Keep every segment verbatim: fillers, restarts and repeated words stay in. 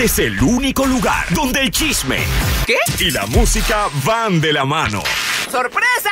es el único lugar donde el chisme ¿Qué? y la música van de la mano. ¡Sorpresa!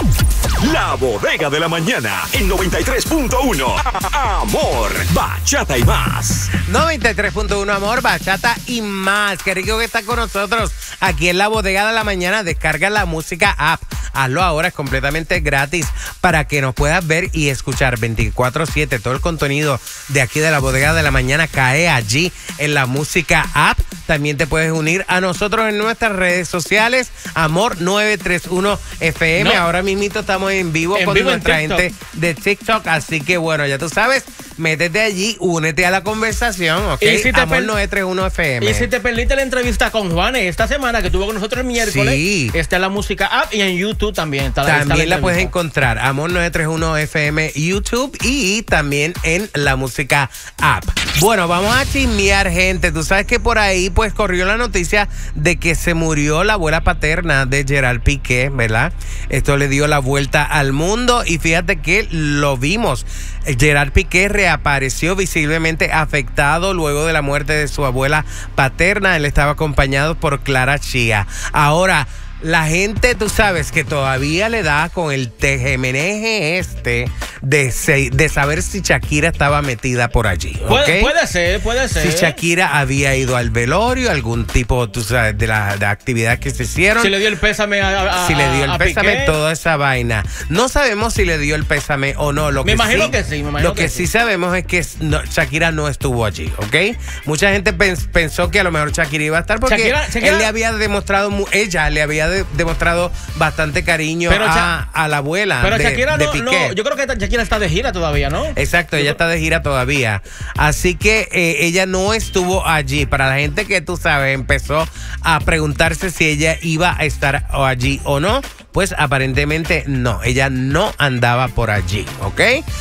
La Bodega de la Mañana en noventa y tres punto uno. Amor, bachata y más. noventa y tres punto uno Amor, bachata y más. Qué rico que está con nosotros aquí en la Bodega de la Mañana. Descarga la música app. Hazlo ahora, es completamente gratis para que nos puedas ver y escuchar veinticuatro siete. Todo el contenido de aquí de la Bodega de la Mañana cae allí en la música app. También te puedes unir a nosotros en nuestras redes sociales. Amor nueve tres uno F M. No. Ahora mismito estamos en vivo en con vivo nuestra gente de TikTok. Así que bueno, ya tú sabes, métete allí, únete a la conversación, ¿ok? ¿Y si Amor nueve tres uno F M. Y si te perdiste la entrevista con Juanes esta semana que tuvo con nosotros el miércoles, sí, está en la música app y en YouTube también. Está, también está la, la puedes encontrar. Amor nueve tres uno F M YouTube y también en la música app. Bueno, vamos a chismear, gente. Tú sabes que por ahí pues corrió la noticia de que se murió la abuela paterna de Gerard Piqué, ¿verdad? Esto le dio la vuelta al mundo y fíjate que lo vimos. Gerard Piqué reapareció visiblemente afectado luego de la muerte de su abuela paterna. Él estaba acompañado por Clara Chía. Ahora, la gente, tú sabes, que todavía le da con el tejemeneje este de, se, de saber si Shakira estaba metida por allí. Puede, ¿okay? puede ser, puede ser. Si Shakira había ido al velorio, algún tipo, tú sabes, de la de actividad que se hicieron. Si le dio el pésame a, a Si le dio el a pésame, Piqué. toda esa vaina. No sabemos si le dio el pésame o no. Lo me que imagino sí, que sí, me imagino Lo que, que sí sí. sabemos es que no, Shakira no estuvo allí, ¿ok? Mucha gente pens, pensó que a lo mejor Shakira iba a estar porque Shakira, Shakira, él le había demostrado, ella le había de, demostrado bastante cariño pero a, a la abuela pero de, Shakira de no, Piqué. no, yo creo que Shakira está de gira todavía, ¿no? Exacto, ella está de gira todavía. Así que eh, ella no estuvo allí. Para la gente que tú sabes empezó a preguntarse si ella iba a estar allí o no, pues aparentemente no. Ella no andaba por allí, ¿ok?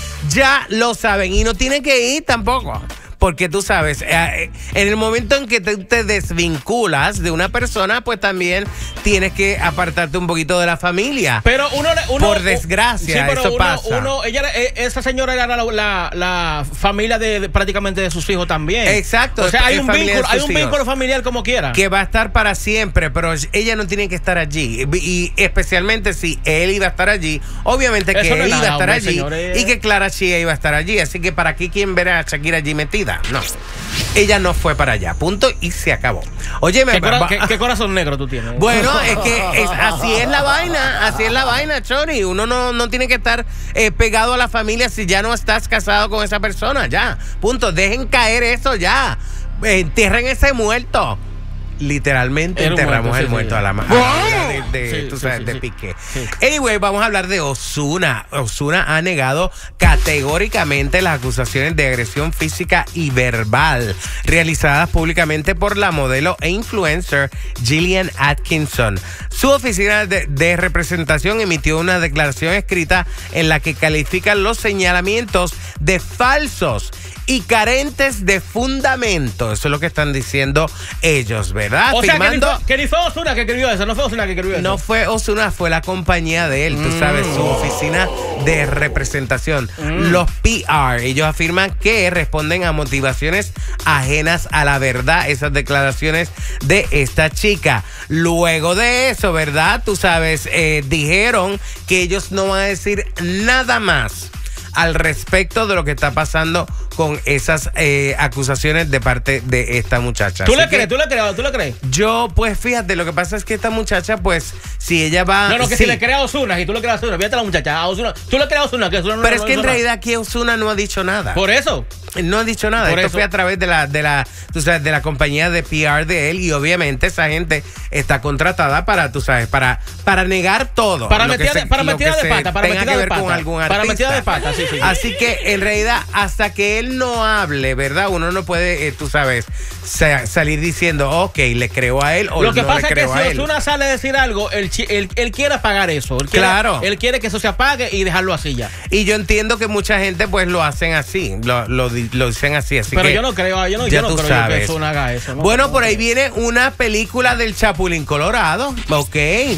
Ya lo saben y no tiene que ir tampoco. Porque tú sabes, eh, en el momento en que te, te desvinculas de una persona, pues también tienes que apartarte un poquito de la familia. Pero uno, uno por desgracia, sí, pero eso uno, pasa. Uno, ella, esa señora era la, la, la familia de, de prácticamente de sus hijos también. Exacto. O sea, hay es un familia vínculo, de hay sus un hijos. vínculo familiar como quiera. Que va a estar para siempre, pero ella no tiene que estar allí. Y especialmente si él iba a estar allí, obviamente que Eso no él es iba nada, a estar hombre, allí señores. y que Clara Chía iba a estar allí. Así que para aquí, ¿quién verá a Shakira allí metida? No. Ella no fue para allá, punto, y se acabó. Oye, me ¿Qué, cora va, ¿qué, ¿Qué corazón negro tú tienes? Bueno, es que es, así es la vaina, así es la vaina, Chori. Uno no, no tiene que estar eh, pegado a la familia si ya no estás casado con esa persona, ya, punto. Dejen caer eso ya, entierren ese muerto. Literalmente Era enterramos muerto, el sí, muerto sí. a la madre de, de, Sí, tú sí, sabes, sí, de sí. Piqué. Sí. Anyway, vamos a hablar de Ozuna. Ozuna ha negado categóricamente las acusaciones de agresión física y verbal realizadas públicamente por la modelo e influencer Gillian Atkinson. Su oficina de, de representación emitió una declaración escrita en la que califican los señalamientos de falsos y carentes de fundamento. Eso es lo que están diciendo ellos, ¿verdad? O sea, Firmando, que ni, fue, que ni fue Ozuna que escribió eso, no fue Ozuna que escribió eso. no fue Ozuna, fue la compañía de él, tú sabes, su oficina de representación, Mm. los P R. Ellos afirman que responden a motivaciones ajenas a la verdad, esas declaraciones de esta chica. Luego de eso, ¿verdad? Tú sabes, eh, dijeron que ellos no van a decir nada más al respecto de lo que está pasando con esas eh, acusaciones de parte de esta muchacha. ¿Tú Así le que crees? ¿Tú le crees? ¿Tú le crees? yo, pues fíjate, lo que pasa es que esta muchacha, pues, si ella va... No, no, que sí, si le crees a Ozuna, si tú le crees a Ozuna, fíjate la muchacha, a Ozuna. ¿Tú le crees a Ozuna? Que Ozuna no, pero no, es que en Ozuna. realidad aquí Ozuna no ha dicho nada. Por eso. No ha dicho nada. Por Esto eso. fue a través de la, de la, tú sabes, de la compañía de P R de él y obviamente esa gente está contratada para, tú sabes, para, para negar todo. Para lo que metida de- se- para lo metida que de se pata, para tenga metida que de ver con pata. algún Para artista. metida de pata, sí, sí. Así que en realidad hasta que él no hable, ¿verdad? Uno no puede, eh, tú sabes, sa- salir diciendo, ok, le creo a él o Lo que no pasa le es que creo a si él. Ozuna sale a decir algo, él, chi- él, él quiere apagar eso. Él quiere, Claro. Él quiere que eso se apague y dejarlo así ya. Y yo entiendo que mucha gente pues lo hacen así, lo, lo, di- lo dicen así, así Pero que yo no creo, yo no, ya yo no tú creo sabes. que Ozuna haga eso. ¿no? Bueno, No, por no. ahí viene una película del Chapulín Colorado, ok.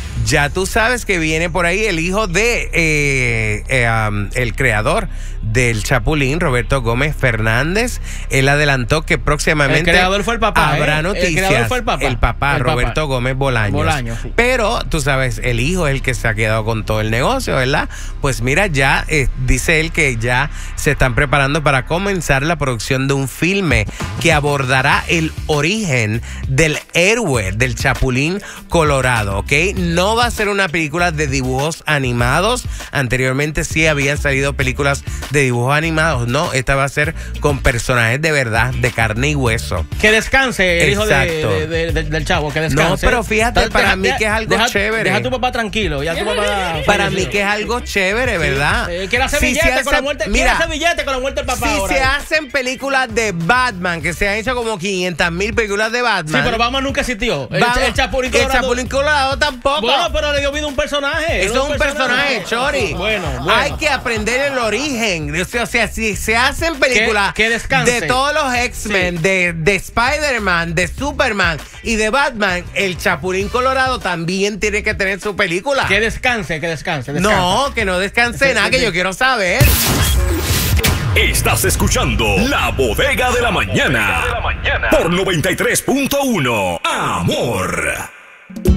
ya tú sabes que viene por ahí el hijo de eh, eh, um, el creador del Chapulín, Roberto Gómez Fernández. Él adelantó que próximamente el creador fue el papá, habrá ¿eh? noticias. El creador fue el papá. El papá, el Roberto papá. Gómez Bolaños. Bolaños, sí. Pero tú sabes, el hijo es el que se ha quedado con todo el negocio, ¿verdad? Pues mira, ya eh, dice él que ya se están preparando para comenzar la producción de un filme que abordará el origen del héroe del Chapulín Colorado, ¿ok? No va a ser una película de dibujos animados. Anteriormente sí habían salido películas de dibujos animados. No, esta va a ser con personajes de verdad, de carne y hueso. Que descanse el Exacto. hijo de, de, de, del chavo, que descanse. No, pero fíjate, Deja, para mí que es algo deja, chévere. Deja a tu papá tranquilo, ya tu papá... Para mí que es algo chévere, ¿verdad? Sí, quiere hacer Si billete se hace- con la muerte, mira, quiere hacer billete con la muerte del papá Si ahora. se hacen películas de Batman, que se han hecho como quinientas mil películas de Batman. Sí, pero Batman nunca existió. El, Vamos, el Chapulín el Colorado. Chapulín Colorado tampoco. Bueno, pero le dio vida a un personaje. Eso es un personaje, Chori. Bueno, bueno. Hay que aprender el origen. O sea, o sea, si se hacen películas Que- que descanse. de todos los X-Men, Sí. de, de Spider-Man, de Superman y de Batman, el Chapulín Colorado también tiene que tener su película. Que descanse, que descanse. descanse. No, que no descanse Sí, nada, sí, que sí. yo quiero saber. Estás escuchando La Bodega de la Mañana por noventa y tres punto uno. Amor.